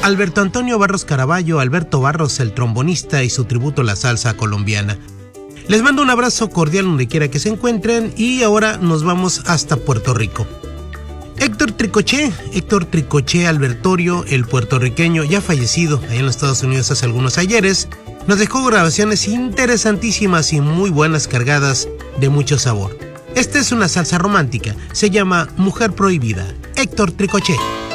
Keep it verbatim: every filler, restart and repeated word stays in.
Alberto Antonio Barros Caraballo, Alberto Barros, el trombonista, y su tributo a la salsa colombiana. Les mando un abrazo cordial donde quiera que se encuentren y ahora nos vamos hasta Puerto Rico. Héctor Tricoché, Héctor Tricoché Albertorio, el puertorriqueño ya fallecido allá en los Estados Unidos hace algunos ayeres, nos dejó grabaciones interesantísimas y muy buenas, cargadas de mucho sabor. Esta es una salsa romántica, se llama Mujer Prohibida. Héctor Tricoché.